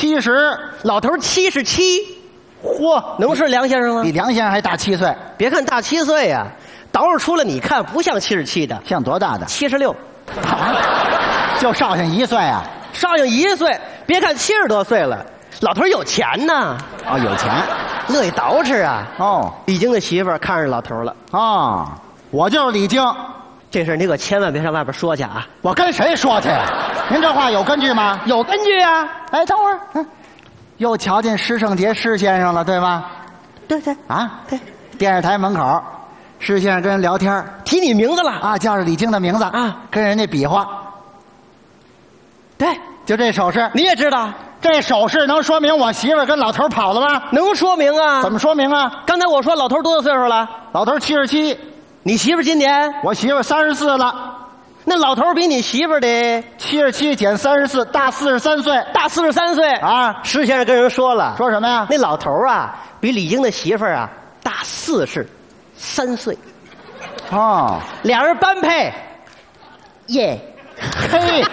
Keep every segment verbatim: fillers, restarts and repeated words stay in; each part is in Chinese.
七十， 老头七十七， 嚯， 能是梁先生吗？ 比梁先生还大七岁。 别看大七岁呀、啊，捯饬出来你看不像七十七的， 像多大的？ 七十六， 啊，就少上一岁啊！ 少上一岁，别看七十多岁了，老头有钱呐。 哦，有钱， 乐意捯饬啊。 哦， 李菁的媳妇儿看上老头了。 哦，我就是李菁。 这事你可千万别上外边说去啊！ 我跟谁说去呀？您这话有根据吗？ 有根据啊！ 哎，等会儿，嗯，又瞧见施圣杰施先生了，对吗？ 对对啊， 对， 电视台门口，施先生跟人聊天， 提你名字了啊，叫着李菁的名字啊， 跟人家比划。 对， 就这手势， 你也知道， 这手势能说明我媳妇儿跟老头跑了吗？ 能说明啊？ 怎么说明啊？ 刚才我说老头多大岁数了？ 老头七十七， 你媳妇今年？ 我媳妇儿三十四了。 那老头比你媳妇儿得七十七减三十四，大四十三岁， 大四十三岁啊！ 施先生跟人说了， 说什么呀？ 那老头啊，比李菁的媳妇儿啊大四十三岁。 哦， 俩人般配，耶， 嘿，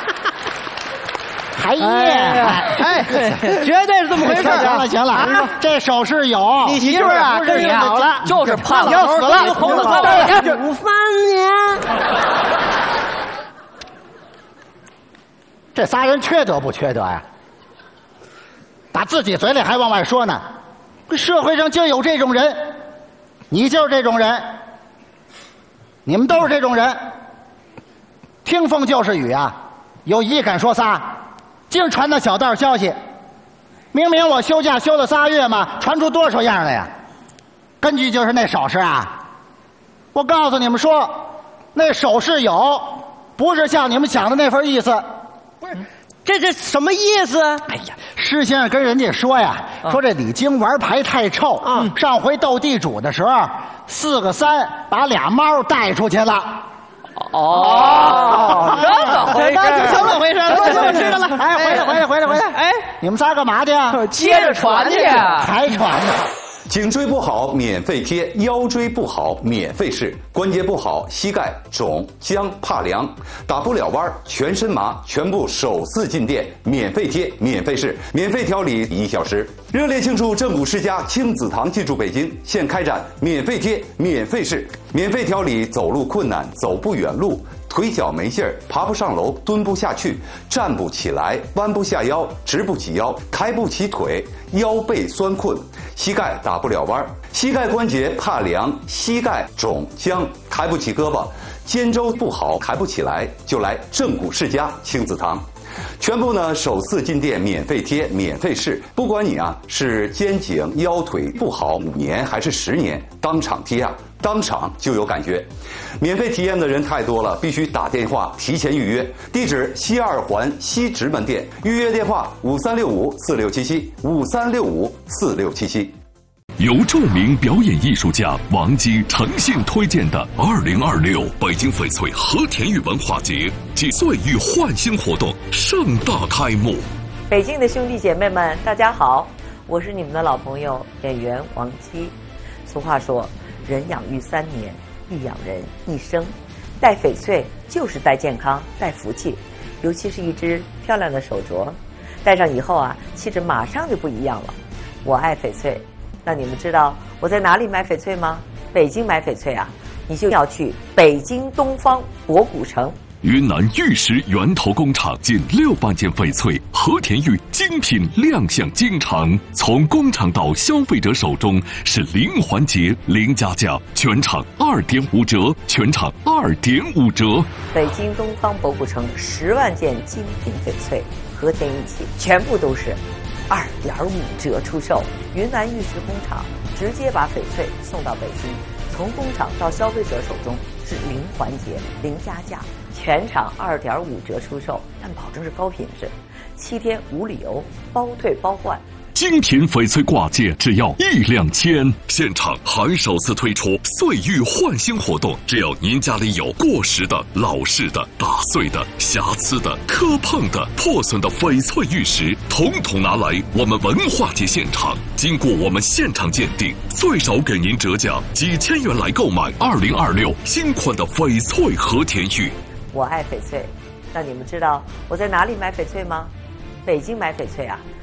还耶， 哎，绝对是这么回事。 行了行了，啊，这手势有， 你媳妇儿啊跟你好了， 就是怕老头死了，红的喝的五三年。 这仨人缺德不缺德呀？打自己嘴里还往外说呢。社会上就有这种人，你就是这种人，你们都是这种人。听风就是雨啊，有一敢说仨。今儿传的小道消息，明明我休假休了仨月嘛，传出多少样来呀？根据就是那手势啊，我告诉你们说，那手势有，不是像你们想的那份意思。 不是，这这什么意思？ 哎呀，施先生跟人家说呀，啊、说这李菁玩牌太臭啊、嗯！上回斗地主的时候，四个三把俩猫带出去了。 哦，这么回事？那就这么回事了， 我知道了。哎，回来，回来，回来，回来！哎，你们仨干嘛去啊？ 接着传去， 还传呢。 颈椎不好免费贴，腰椎不好免费试，关节不好膝盖肿僵怕凉，打不了弯全身麻，全部首次进店免费贴免费试，免费调理一小时。热烈庆祝正骨世家亲子堂进驻北京，现开展免费贴免费试，免费调理走路困难走不远路，腿脚没劲儿，爬不上楼，蹲不下去，站不起来，弯不下腰，直不起腰，抬不起腿，腰背酸困，膝盖打不了弯，膝盖关节怕凉，膝盖肿僵，抬不起胳膊，肩周不好，抬不起来，就来正骨世家亲子堂。全部呢首次进店免费贴免费试，不管你啊是肩颈腰腿不好五年还是十年，当场贴啊当场就有感觉。免费体验的人太多了，必须打电话提前预约。地址西二环西直门店，预约电话五三六五四六七七五三六五四六七七。 由著名表演艺术家王姬诚信推荐的二零二六北京翡翠和田玉文化节暨岁玉焕新活动盛大开幕。 北京的兄弟姐妹们，大家好，我是你们的老朋友演员王姬。俗话说，人养育三年，亦养人一生。戴翡翠就是戴健康，戴福气，尤其是一只漂亮的手镯，戴上以后啊，气质马上就不一样了。我爱翡翠。那你们知道我在哪里买翡翠吗？北京买翡翠啊，你就要去北京东方博古城。 云南玉石源头工厂近六万件翡翠和田玉精品亮相京城，从工厂到消费者手中是零环节零加价，全场二点五折，全场二点五折。 北京东方博古城十万件精品翡翠和田玉器，全部都是二点五折出售。云南玉石工厂直接把翡翠送到北京，从工厂到消费者手中是零环节零加价，全场二点五折出售，但保证是高品质，七天无理由，包退包换。 精品翡翠挂件只要一两千，现场还首次推出岁玉焕新活动，只要您家里有过时的、老式的、打碎的、瑕疵的、磕碰的、破损的翡翠玉石，统统拿来我们文化节现场，经过我们现场鉴定，最少给您折价几千元来购买二零二六新款的翡翠和田玉。 我爱翡翠，那你们知道我在哪里买翡翠吗？北京买翡翠啊，